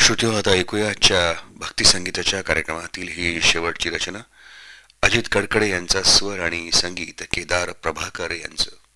श्रोत्यो, आता ऐकूया आजच्या भक्ती संगीताच्या कार्यक्रमातील ही शेवटची रचना. अजित कडकडे यांचा स्वर आणि संगीत केदार प्रभाकर यांचं.